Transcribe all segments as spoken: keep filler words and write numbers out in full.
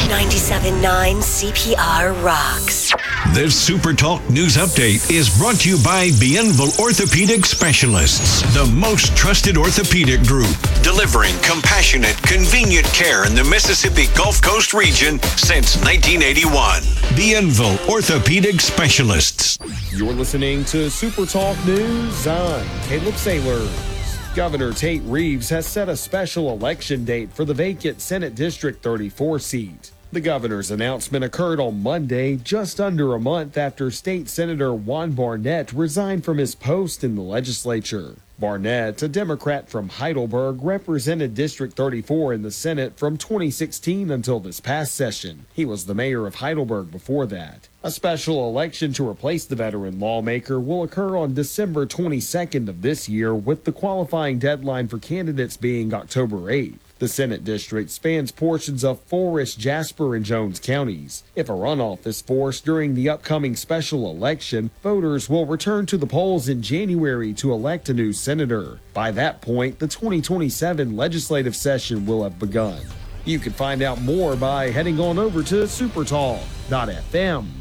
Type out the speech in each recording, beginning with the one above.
ninety-seven point nine C P R rocks. This Super Talk News Update is brought to you by Bienville Orthopedic Specialists, the most trusted orthopedic group, delivering compassionate, convenient care in the Mississippi Gulf Coast region since nineteen eighty-one. Bienville Orthopedic Specialists. You're listening to Super Talk News. I'm Caleb Sailors. Governor Tate Reeves has set a special election date for the vacant Senate District thirty-four seat. The governor's announcement occurred on Monday, just under a month after State Senator Juan Barnett resigned from his post in the legislature. Barnett, a Democrat from Heidelberg, represented District thirty-four in the Senate from twenty sixteen until this past session. He was the mayor of Heidelberg before that. A special election to replace the veteran lawmaker will occur on December twenty-second of this year, with the qualifying deadline for candidates being October eighth. The Senate district spans portions of Forest, Jasper, and Jones counties. If a runoff is forced during the upcoming special election, voters will return to the polls in January to elect a new senator. By that point, the twenty twenty-seven legislative session will have begun. You can find out more by heading on over to supertalk dot f m.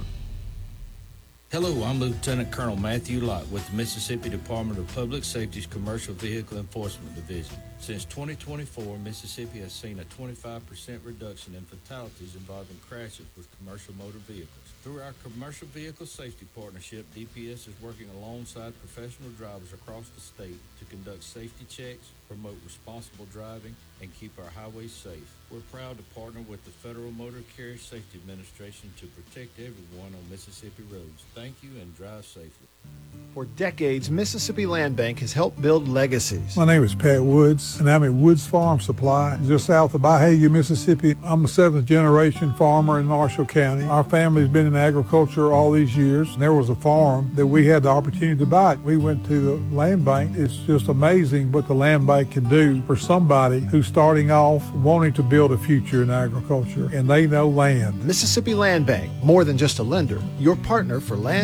Hello, I'm Lieutenant Colonel Matthew Lott with the Mississippi Department of Public Safety's Commercial Vehicle Enforcement Division. Since twenty twenty-four, Mississippi has seen a twenty-five percent reduction in fatalities involving crashes with commercial motor vehicles. Through our Commercial Vehicle Safety Partnership, D P S is working alongside professional drivers across the state to conduct safety checks, promote responsible driving, and keep our highways safe. We're proud to partner with the Federal Motor Carrier Safety Administration to protect everyone on Mississippi roads. Thank you and drive safely. For decades, Mississippi Land Bank has helped build legacies. My name is Pat Woods, and I'm at Woods Farm Supply, just south of Byhalia, Mississippi. I'm a seventh generation farmer in Marshall County. Our family's been in agriculture all these years. There was a farm that we had the opportunity to buy. We went to the land bank. It's just amazing what the land bank can do for somebody who's starting off wanting to build a future in agriculture, and they know land. Mississippi Land Bank, more than just a lender, your partner for land